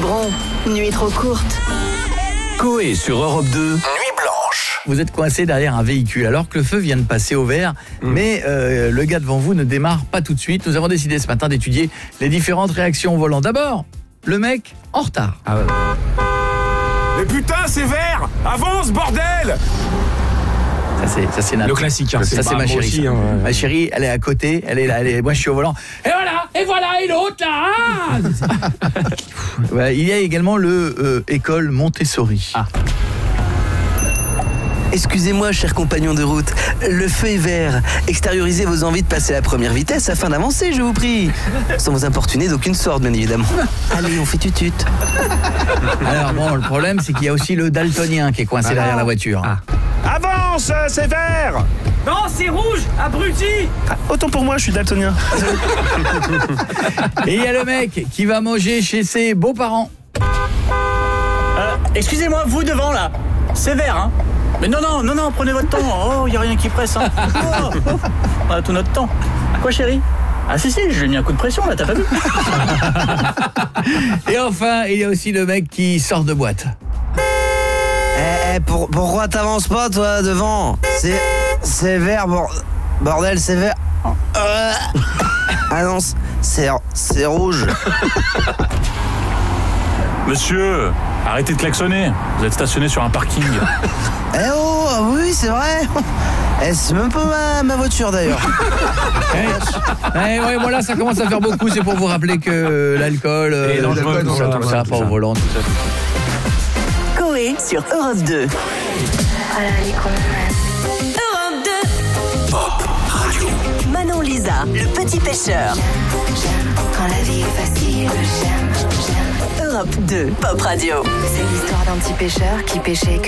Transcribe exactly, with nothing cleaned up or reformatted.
Quiberon, nuit trop courte. Coé sur Europe deux, Nuit blanche. Vous êtes coincé derrière un véhicule alors que le feu vient de passer au vert, mmh. mais euh, le gars devant vous ne démarre pas tout de suite. Nous avons décidé ce matin d'étudier les différentes réactions au volant. D'abord, le mec en retard. Ah ouais. Mais putain, c'est vert! Avance, bordel! Ça c'est, ça c'est le classique, hein. Ça c'est, c'est bah, ma chérie. Aussi, hein, ouais. Ma chérie, elle est à côté, elle est là, elle est... moi je suis au volant. Et voilà, et voilà, et l'autre là. Ouais, il y a également le euh, école Montessori. Ah. Excusez-moi, cher compagnon de route, le feu est vert. Extériorisez vos envies de passer à la première vitesse afin d'avancer, je vous prie. Sans vous importuner d'aucune sorte, bien évidemment. Allez, on fait tutut. Alors bon, le problème, c'est qu'il y a aussi le daltonien qui est coincé ah. derrière la voiture. Ah. Avance, c'est vert! Non, c'est rouge, abruti! Ah, autant pour moi, je suis daltonien. Et il y a le mec qui va manger chez ses beaux-parents. Euh, excusez-moi, vous devant là, c'est vert, hein? Mais non, non, non, non, prenez votre temps. Oh, il n'y a rien qui presse, hein. Oh, oh. On a tout notre temps. Quoi, chérie? Ah si, si, je lui ai mis un coup de pression, là, t'as pas vu? Et enfin, il y a aussi le mec qui sort de boîte. Eh, eh, pour, pourquoi t'avances pas, toi, devant? C'est... c'est vert, bord... bordel, c'est vert. Euh... Ah non, c'est... c'est rouge. Monsieur, arrêtez de klaxonner. Vous êtes stationné sur un parking. Eh oh, oui, c'est vrai. Eh, c'est même pas ma, ma voiture, d'ailleurs. Eh, eh, ouais, voilà, ça commence à faire beaucoup. C'est pour vous rappeler que l'alcool, euh, l'alcool, tout ça, tout ça, pas au volant, tout ça. Coé sur Europe deux. Europe deux. Pop Radio. Manon Lisa, le petit pêcheur. J'aime quand la vie est facile, j'aime, j'aime. Europe deux, Pop Radio. C'est l'histoire d'un petit pêcheur qui pêchait que